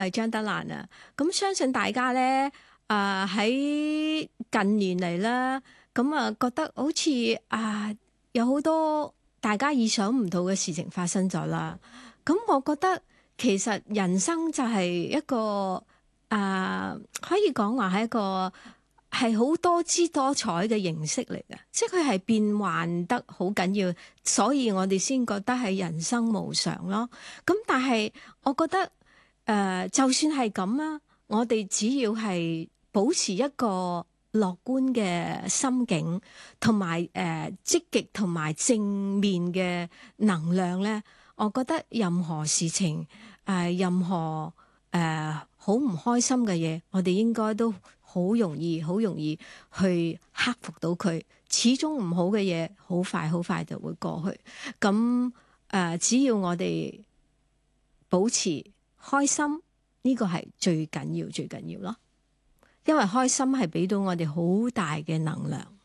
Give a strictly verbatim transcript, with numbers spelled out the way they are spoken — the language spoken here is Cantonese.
係張德蘭啊，咁相信大家咧，啊、喺近年嚟啦，咁啊覺得好似啊有好多大家意想唔到嘅事情發生咗啦。咁我覺得其實人生就係一個啊、可以講話係一個係好多姿多彩嘅形式嚟嘅，即係佢係變幻得好緊要，所以我哋先覺得係人生無常咯。咁但係我覺得。誒、呃，就算係咁啊，我哋只要係保持一個樂觀嘅心境，同埋誒積極同埋正面嘅能量咧，我覺得任何事情誒、呃，任何誒好唔開心嘅嘢，我哋應該都好容易、好容易去克服到佢。始終唔好嘅嘢，好快、好快就會過去。咁誒、呃，只要我哋保持開心，呢個係最緊要最緊要咯，因為開心係俾到我哋好大嘅能量。